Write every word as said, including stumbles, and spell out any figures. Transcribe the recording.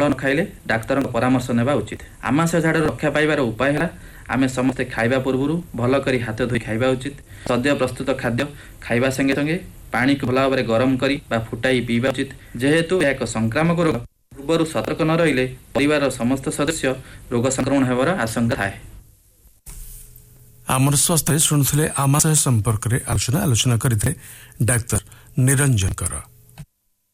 ଫଳ न खाइले डाक्तर परामर्श नेबा उचित। आमाशय झाड़ रक्षा पाइबार उपाय है आमे समस्ते खाइबा पूर्व भल करी हाथ धोई खाइबा उचित। सद्य प्रस्तुत खाद्य खाइबा संगे संगे पानी को भल भाव गरम करी बा फुटाई पीबा उचित। जेहेतु यह एक संक्रामक रोग पूर्व सतर्क न रहिले परिवार समस्त सदस्य रोग संक्रमण होबार आशंका थाए। आमर स्वास्थ्य शुणुले आमाशय संपर्क में आलोचना आलोचना करते डाक्तर निरंजन कर।